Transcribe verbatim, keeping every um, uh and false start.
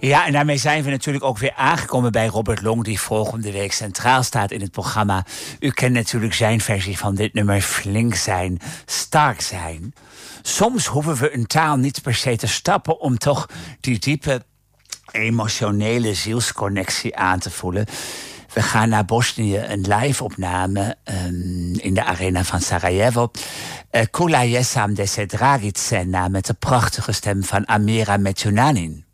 Ja, en daarmee zijn we natuurlijk ook weer aangekomen bij Robert Long, die volgende week centraal staat in het programma. U kent natuurlijk zijn versie van dit nummer, flink zijn, sterk zijn. Soms hoeven we een taal niet per se te stappen om toch die diepe emotionele zielsconnectie aan te voelen. We gaan naar Bosnië, een live-opname um, in de arena van Sarajevo. Uh, Kula Jesam de Sedragitsen met de prachtige stem van Amira Metunanin.